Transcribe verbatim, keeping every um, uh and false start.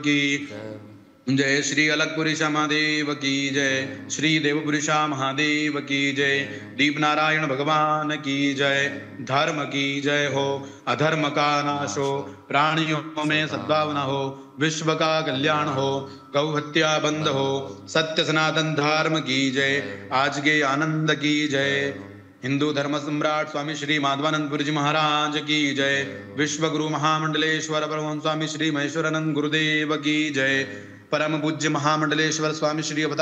की जय। श्री अलगपुरीशा महादेव की जय। श्री देवपुरीशा महादेव की जय। दीप नारायण भगवान की जय। धर्म की जय हो, अधर्म का नाश हो, प्राणियों में सद्भावना हो, विश्व का कल्याण हो, गौ हत्या बंद हो, सत्य सनातन धर्म की जय। आज के आनंद की जय। हिंदू धर्म सम्राट स्वामी श्री माधवानंदपुरी जी महाराज की जय। विश्व गुरु महामंडलेश्वर परमहंस स्वामी श्री महेश्वरानंद गुरुदेव की जय। परम पूज्य महामंडलेश्वर स्वामी श्री अवतार